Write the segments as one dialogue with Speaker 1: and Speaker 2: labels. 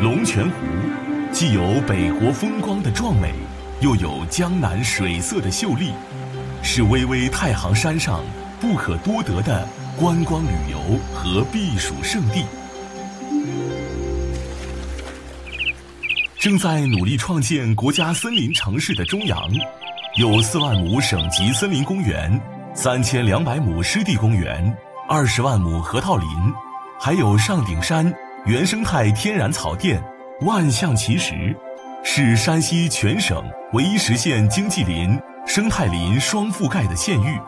Speaker 1: 龙泉湖既有北国风光的壮美，又有江南水色的秀丽，是巍巍太行山上不可多得的观光旅游和避暑胜地。正在努力创建国家森林城市的中阳，有4万亩省级森林公园、3200亩湿地公园、20万亩河套林，还有上顶山原生态天然草甸，万象齐实，是山西全省唯一实现经济林、生态林双覆盖的县域。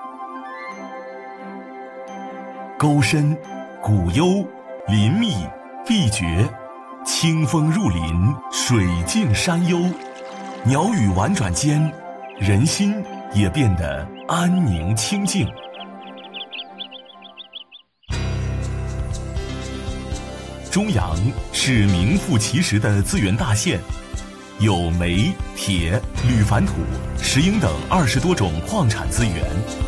Speaker 1: 沟深、谷幽、林密、壁绝，清风入林，水静山幽，鸟语婉转间，人心也变得安宁清静。中阳是名副其实的资源大县，有煤、铁、铝矾土、石英等20多种矿产资源。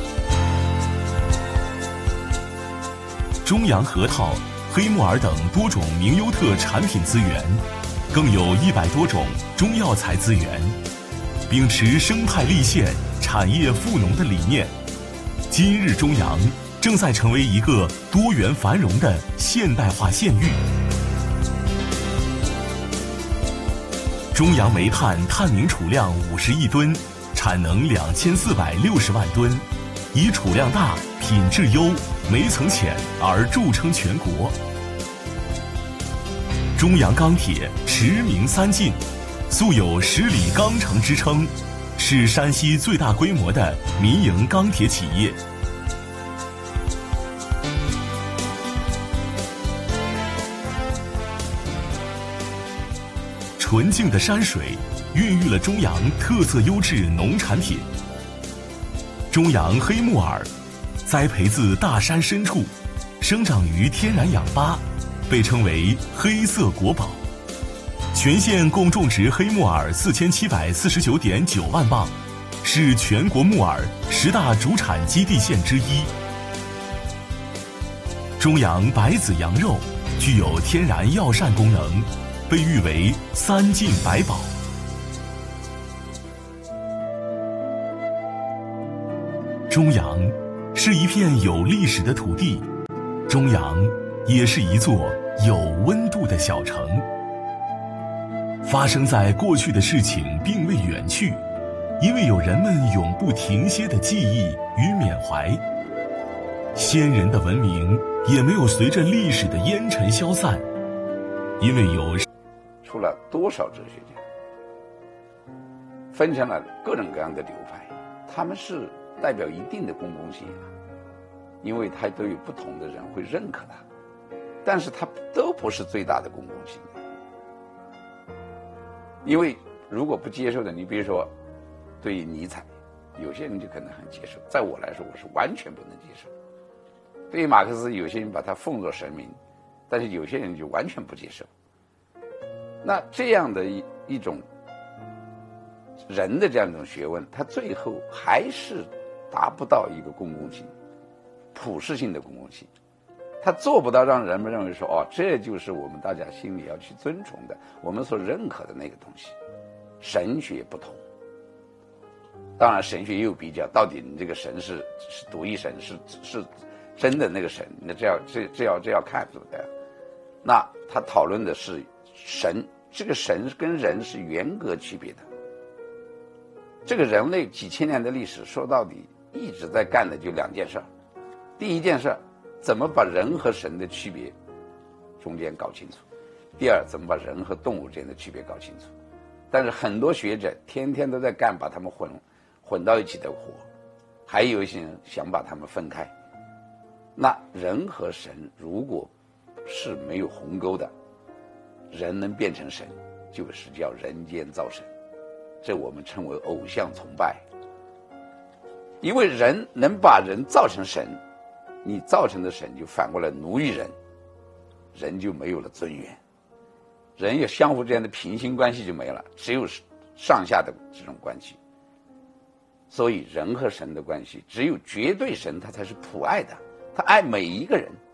Speaker 1: 中阳核桃、黑木耳等多种名优特产品资源，更有100多种中药材资源。秉持生态立县、产业富农的理念，今日中阳正在成为一个多元繁荣的现代化县域。中阳煤炭探明储量50亿吨，产能2460万吨，以储量大、品质优、煤层浅而著称全国。中阳钢铁驰名三晋，素有10里钢城之称，是山西最大规模的民营钢铁企业。纯净的山水孕育了中阳特色优质农产品。中阳黑木耳栽培自大山深处，生长于天然氧吧，被称为黑色国宝。全县共种植黑木耳4749.9万磅，是全国木耳10大主产基地县之一。中阳白子羊肉具有天然药膳功能，被誉为3晋百宝。中阳是一片有历史的土地，中阳也是一座有温度的小城。发生在过去的事情并未远去，因为有人们永不停歇的记忆与缅怀。先人的文明也没有随着历史的烟尘消散，因为有
Speaker 2: 出了多少哲学家，分成了各种各样的流派，他们是代表一定的公共性啊，因为他都有不同的人会认可他，但是他都不是最大的公共性。因为如果不接受的，你比如说对于尼采，有些人就可能很接受，在我来说我是完全不能接受。对于马克思，有些人把他奉作神明，但是有些人就完全不接受。那这样的一种人的这样一种学问，它最后还是达不到一个公共性、普世性的公共性，它做不到让人们认为说，哦，这就是我们大家心里要去尊崇的，我们所认可的那个东西。神学不同，当然神学也有比较，到底你这个神是独一神，是真的那个神，那这要看，对不对？那他讨论的是神。这个神跟人是严格区别的。这个人类几千年的历史，说到底一直在干的就2件事。第一件事，怎么把人和神的区别中间搞清楚；第二，怎么把人和动物之间的区别搞清楚。但是很多学者天天都在干把他们混到一起的活，还有一些人想把他们分开。那人和神如果是没有鸿沟的，人能变成神，就是叫人间造神，这我们称为偶像崇拜。因为人能把人造成神，你造成的神就反过来奴役人，人就没有了尊严，人也相互之间的平行关系就没了，只有上下的这种关系。所以人和神的关系，只有绝对神他才是普爱的，他爱每一个人。